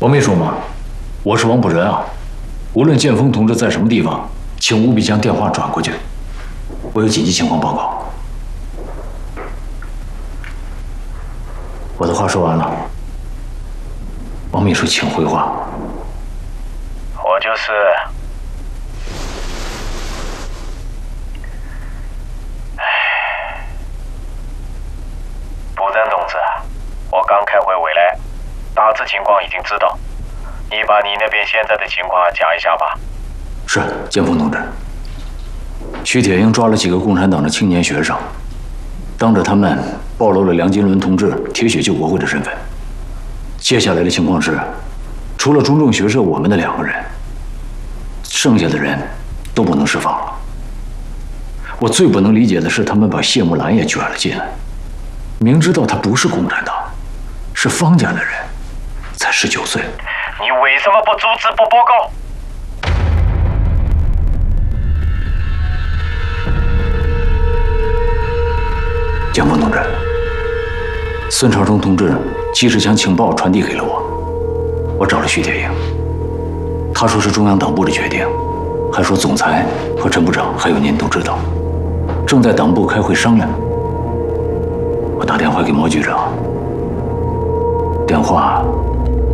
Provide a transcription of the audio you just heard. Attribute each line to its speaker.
Speaker 1: 我没说吗？我是王补仁啊。无论剑锋同志在什么地方，请务必将电话转过去。我有紧急情况报告。我的话说完了。王秘书，请回话。
Speaker 2: 我就是。补仁同志，我刚开会回来，大致情况已经知道。你把你那边现在的情况讲一下吧。
Speaker 1: 是，剑锋同志。徐铁英抓了几个共产党的青年学生，当着他们暴露了梁金伦同志铁血救国会的身份。接下来的情况是，除了中正学社我们的2个人，剩下的人都不能释放了。我最不能理解的是，他们把谢木兰也卷了进来，明知道他不是共产党，是方家的人，才19岁。
Speaker 2: 你为什么不阻止不报告？
Speaker 1: 江峰同志，孙长生同志及时将情报传递给了我，我找了徐铁英，他说是中央党部的决定，还说总裁和陈部长还有您都知道，正在党部开会商量。我打电话给毛局长，电话